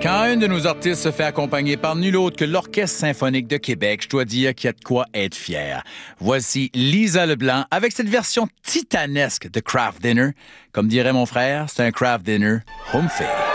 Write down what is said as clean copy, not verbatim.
Quand un de nos artistes se fait accompagner par nul autre que l'Orchestre symphonique de Québec, je dois dire qu'il y a de quoi être fier. Voici Lisa Leblanc avec cette version titanesque de Kraft Dinner. Comme dirait mon frère, c'est un Kraft Dinner home fade.